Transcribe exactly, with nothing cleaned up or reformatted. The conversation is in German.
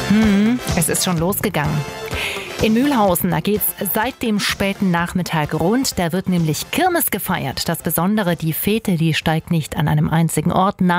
Hm, es ist schon losgegangen. In Mühlhausen, da geht's seit dem späten Nachmittag rund. Da wird nämlich Kirmes gefeiert. Das Besondere, die Fete, die steigt nicht an einem einzigen Ort.